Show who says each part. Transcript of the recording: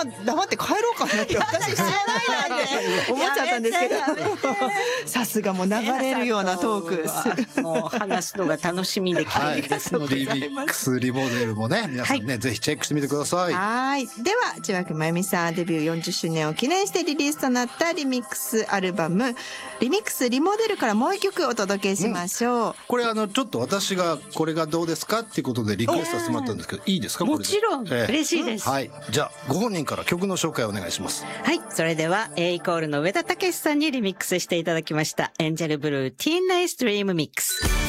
Speaker 1: ま黙って帰ろうかなって私知らないなんて思っちゃったんですけど、さすがもう流れるようなトーク
Speaker 2: もう話すのが楽しみで聞いてますので、
Speaker 3: リミックスリモデルもね、皆さんね、ぜひチェックしてみてください。
Speaker 1: はい。では、千葉真由美さんデビュー40周年を記念してリリースとなったリミックスアルバム、リミックスリモデルからもう一曲お届けしましょう。
Speaker 3: これちょっと私がこれがどうですかっていうことでリクエストさせてもらったんですけど、いいですか？これで。
Speaker 2: もちろん、嬉しいです。
Speaker 3: はい。じゃあ、ご本人から曲の紹介をお願いします。
Speaker 2: はい。それでは、A イコールの上田武さんにリミックスしていただきました、エンジェルブルーティーンナイスドリームミックス。